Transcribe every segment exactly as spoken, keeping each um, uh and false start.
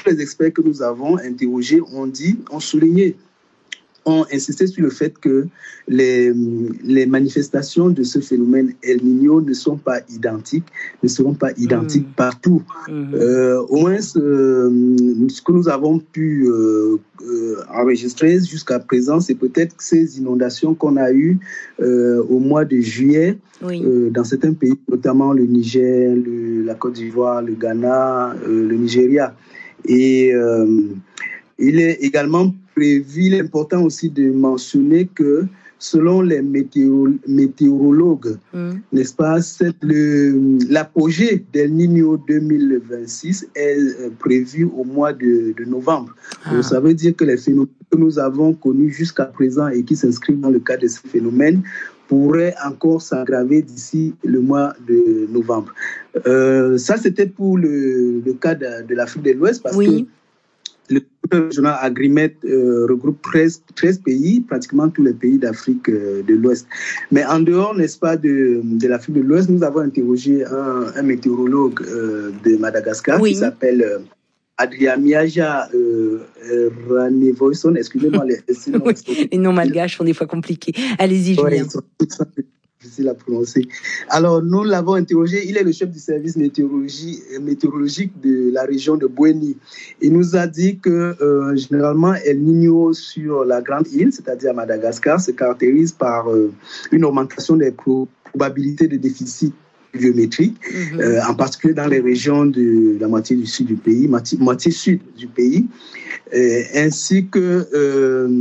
les experts que nous avons interrogés ont dit, ont souligné, ont insisté sur le fait que les, les manifestations de ce phénomène El Niño ne sont pas identiques, ne seront pas identiques mmh. partout. Mmh. Euh, au moins, ce, ce que nous avons pu euh, euh, enregistrer jusqu'à présent, c'est peut-être ces inondations qu'on a eues euh, au mois de juillet oui. euh, dans certains pays, notamment le Niger, le, la Côte d'Ivoire, le Ghana, euh, le Nigeria. Et euh, il est également prévu, il est important aussi de mentionner que selon les météo, météorologues, mm. n'est-ce pas, c'est le, l'apogée d'El Niño deux mille vingt-six est prévu au mois de, de novembre. Ah. Donc, ça veut dire que les phénomènes que nous avons connus jusqu'à présent et qui s'inscrivent dans le cadre de ces phénomènes pourraient encore s'aggraver d'ici le mois de novembre. Euh, ça, c'était pour le, le cas de, de l'Afrique de l'Ouest, parce oui. que le groupe régional Agrimet euh, regroupe treize, treize pays, pratiquement tous les pays d'Afrique euh, de l'Ouest. Mais en dehors, n'est-ce pas, de, de l'Afrique de l'Ouest, nous avons interrogé un, un météorologue euh, de Madagascar oui. qui s'appelle euh, Adria Miaja euh, Ranevoison. Excusez-moi, les, oui, les noms malgaches sont des fois compliqués. Allez-y, Julien. Ouais, difficile à prononcer. Alors, nous l'avons interrogé. Il est le chef du service météorologie, météorologique de la région de Bouéni. Il nous a dit que euh, généralement, El Niño sur la grande île, c'est-à-dire à Madagascar, se caractérise par euh, une augmentation des pro- probabilités de déficit pluviométrique, mm-hmm. euh, en particulier dans les régions de la moitié du sud du pays, moitié, moitié sud du pays, euh, ainsi que euh,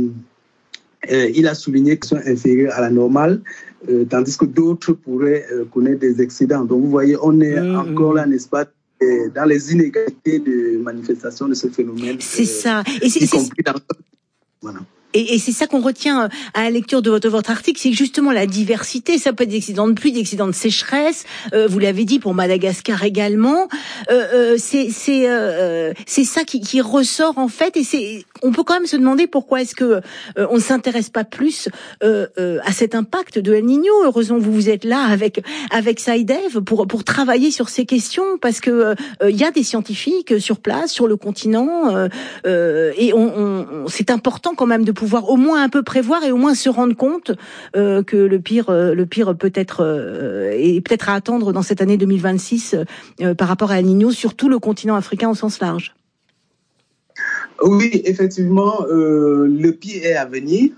euh, il a souligné qu'ils sont inférieurs à la normale. Euh, tandis que d'autres pourraient euh, connaître des excédents. Donc, vous voyez, on est mmh, encore là, n'est-ce pas, euh, dans les inégalités de manifestation de ce phénomène. C'est euh, ça. Et c'est, y compris dans... Voilà. Et, et c'est ça qu'on retient à la lecture de votre, de votre article, c'est justement la diversité. Ça peut être des accidents de pluie, des accidents de sécheresse. Euh, vous l'avez dit pour Madagascar également. Euh, euh, c'est c'est euh, c'est ça qui, qui ressort en fait. Et c'est on peut quand même se demander pourquoi est-ce que euh, on ne s'intéresse pas plus euh, euh, à cet impact de El Niño. Heureusement vous vous êtes là avec avec SciDev pour pour travailler sur ces questions parce que il euh, y a des scientifiques sur place, sur le continent, euh, euh, et on, on c'est important quand même de pouvoir au moins un peu prévoir et au moins se rendre compte euh, que le pire, euh, le pire peut être euh, est peut-être à attendre dans cette année deux mille vingt-six euh, par rapport à El Niño sur tout le continent africain au sens large. Oui, effectivement, euh, le pire est à venir.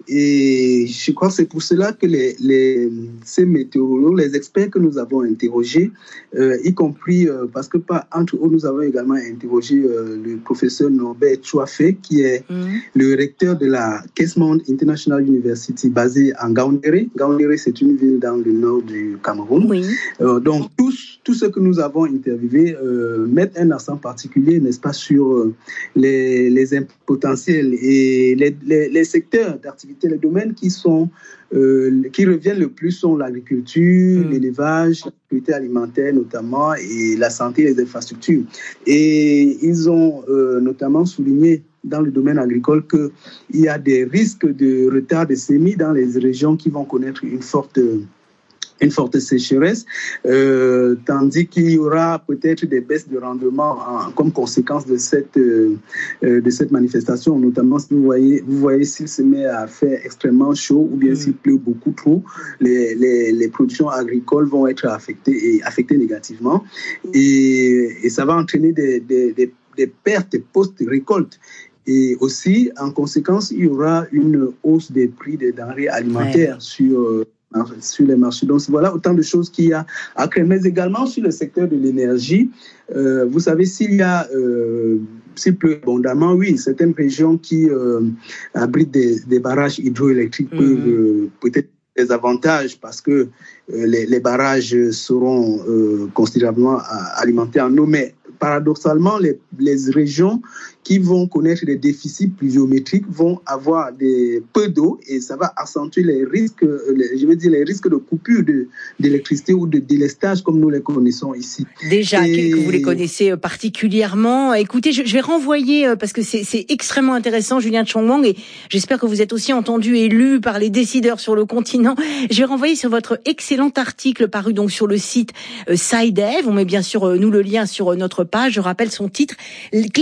Et je crois que c'est pour cela que les, les, ces météorologues, les experts que nous avons interrogés, euh, y compris, euh, parce que par, entre eux, nous avons également interrogé euh, le professeur Norbert Chouafé, qui est mmh. le recteur de la Kesmond International University basée en Gaoundéré. Gaoundéré, c'est une ville dans le nord du Cameroun. Oui. Euh, donc, tous, tous ceux que nous avons interviewés euh, mettent un accent particulier, n'est-ce pas, sur euh, les, les potentiels et les, les, les secteurs d'activité. Les domaines qui sont euh, qui reviennent le plus sont l'agriculture, mmh. l'élevage, la sécurité alimentaire notamment et la santé et les infrastructures. Et ils ont euh, notamment souligné dans le domaine agricole qu'il y a des risques de retard de semis dans les régions qui vont connaître une forte une forte sécheresse, euh, tandis qu'il y aura peut-être des baisses de rendement en, comme conséquence de cette, euh, de cette manifestation, notamment si vous voyez, vous voyez s'il se met à faire extrêmement chaud ou bien mmh. s'il pleut beaucoup trop, les, les, les productions agricoles vont être affectées, et affectées négativement et, et ça va entraîner des, des, des, des pertes post-récolte. Et aussi, en conséquence, il y aura une hausse des prix des denrées alimentaires ouais. sur... Euh, sur les marchés. Donc voilà autant de choses qu'il y a à créer, mais également sur le secteur de l'énergie. Euh, vous savez, s'il y a, euh, s'il pleut abondamment, oui, certaines régions qui euh, abritent des, des barrages hydroélectriques mmh. peuvent euh, peut-être des avantages parce que euh, les, les barrages seront euh, considérablement alimentés en eau, mais paradoxalement, les, les régions qui vont connaître des déficits pluviométriques vont avoir des peu d'eau et ça va accentuer les risques, les, je veux dire les risques de coupure de, d'électricité ou de délestage comme nous les connaissons ici. Déjà, et... que vous les connaissez particulièrement. Écoutez, je, je vais renvoyer, parce que c'est, c'est extrêmement intéressant, Julien Tchong-Wang, et j'espère que vous êtes aussi entendu et lu par les décideurs sur le continent. Je vais renvoyer sur votre excellent article paru donc sur le site SciDev. On met bien sûr, nous, le lien sur notre page. Je rappelle son titre.